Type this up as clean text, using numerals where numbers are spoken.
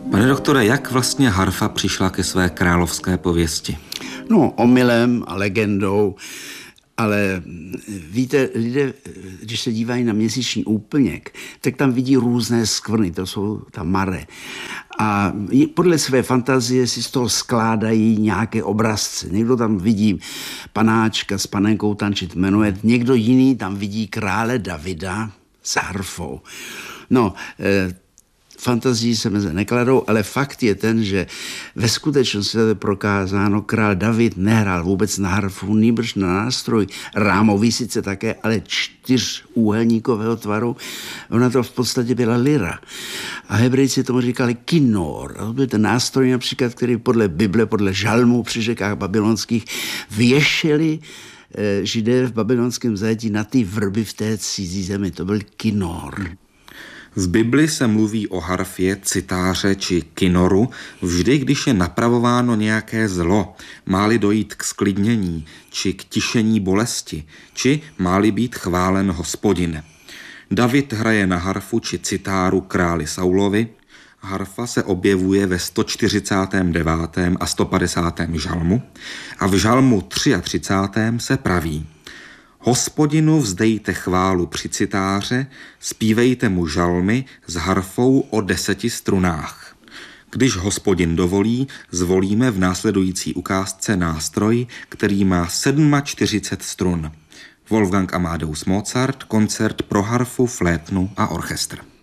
Pane doktore, jak vlastně harfa přišla ke své královské pověsti? No, omylem a legendou, ale víte, lidé, když se dívají na měsíční úplněk, tak tam vidí různé skvrny, to jsou ta mare. A podle své fantazie si z toho skládají nějaké obrazce. Někdo tam vidí panáčka s panenkou tančit menuet, někdo jiný tam vidí krále Davida s harfou. No, fantazii se mezi nekladou, ale fakt je ten, že ve skutečnosti je prokázáno, král David nehrál vůbec na harfu, nýbrž na nástroj rámový sice také, ale 4úhelníkového tvaru. Ona to v podstatě byla lira. A Hebrejci tomu říkali kinor. A to byl ten nástroj například, který podle Bible, podle žalmů při řekách babylonských věšeli Židé v babylonském zajetí na ty vrby v té cizí zemi. To byl kinor. V Bibli se mluví o harfě, citáře či kinoru vždy, když je napravováno nějaké zlo, má-li dojít k sklidnění či k tišení bolesti, či má-li být chválen Hospodin. David hraje na harfu či citáru králi Saulovi. Harfa se objevuje ve 149. a 150. žalmu a v žalmu 33. se praví: Hospodinu vzdejte chválu při citáře, zpívejte mu žalmy s harfou o 10 strunách. Když Hospodin dovolí, zvolíme v následující ukázce nástroj, který má 47 strun. Wolfgang Amadeus Mozart, koncert pro harfu, flétnu a orchestr.